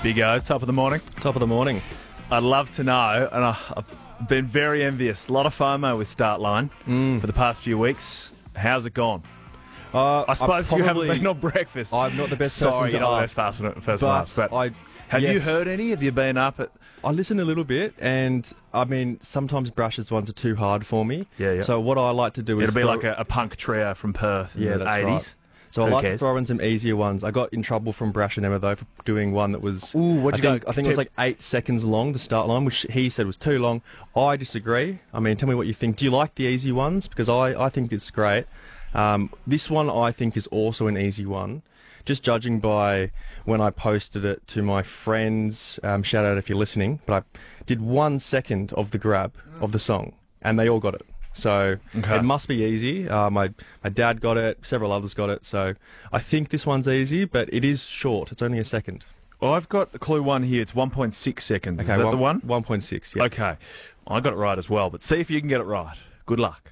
Big O, top of the morning. Top of the morning. I'd love to know, and I've been very envious. A lot of FOMO with Startline for the past few weeks. How's it gone? I suppose you haven't been on breakfast. I'm not the best Sorry, person to you're not the ask. best person to ask, but have you heard any? Have you been up at... I listen a little bit, and I mean, sometimes Brash's ones are too hard for me. Yeah. So what I like to do is... It'll be like a punk trio from Perth in the that's 80s. right. So I like to throw in some easier ones. I got in trouble from Brash and Emma, though, for doing one that was... what'd you go? I think it was like 8 seconds long, the start line, which he said was too long. I disagree. I mean, tell me what you think. Do you like the easy ones? Because I think it's great. This one, I think, is also an easy one. Just judging by when I posted it to my friends, shout out if you're listening, but I did 1 second of the grab of the song, and they all got it. So it must be easy. My dad got it, several others got it, so I think this one's easy, but it is short. It's only a second. Well, I've got clue one here. It's 1.6 seconds. Okay, Is that the one? 1.6, yeah. Okay. I got it right as well, but see if you can get it right. Good luck.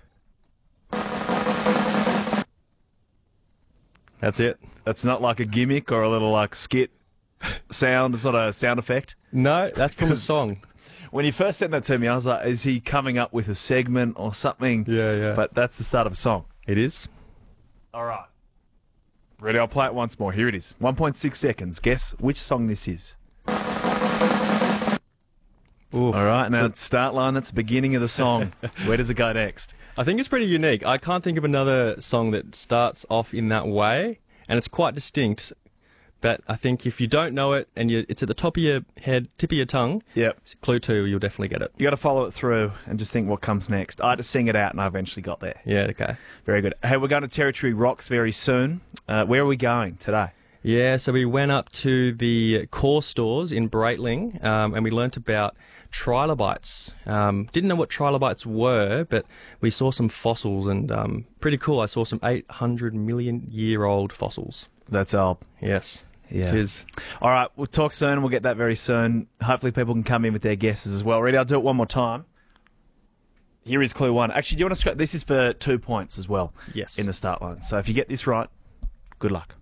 That's it. That's not like a gimmick or a little like skit sound. It's not a sound effect. No, that's from a song. When you first sent that to me, I was like, is he coming up with a segment or something? Yeah. But that's the start of a song. It is. All right. Ready? I'll play it once more. Here it is. 1.6 seconds. Guess which song this is. Oof. All right. Now, start line. That's the beginning of the song. Where does it go next? I think it's pretty unique. I can't think of another song that starts off in that way, and it's quite distinct. But I think if you don't know it and it's at the top of your head, tip of your tongue, Yep. clue 2, you'll definitely get it. You got to follow it through and just think what comes next. I had to sing it out, and I eventually got there. Yeah, okay. Very good. Hey, we're going to Territory Rocks very soon. Where are we going today? Yeah, so we went up to the core stores in Breitling, and we learnt about trilobites. Didn't know what trilobites were, but we saw some fossils, and pretty cool. I saw some 800 million year old fossils. That's old. Yes. Yeah. It is. All right, we'll talk soon. We'll get that very soon. Hopefully people can come in with their guesses as well. Ready? I'll do it one more time. Here is clue 1. Actually, do you want to... This is for 2 points as well. Yes. In the start line. So if you get this right, good luck.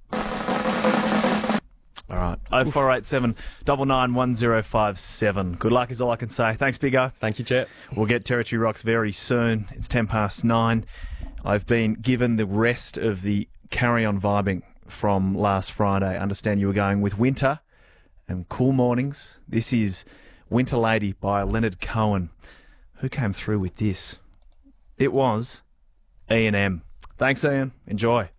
All right. 0487 991057. Good luck is all I can say. Thanks, Big O. Thank you, Jet. We'll get Territory Rocks very soon. It's 9:10. I've been given the rest of the Carry On Vibing from last Friday. I understand you were going with Winter and Cool Mornings. This is Winter Lady by Leonard Cohen. Who came through with this? It was Ian M. Thanks, Ian. Enjoy.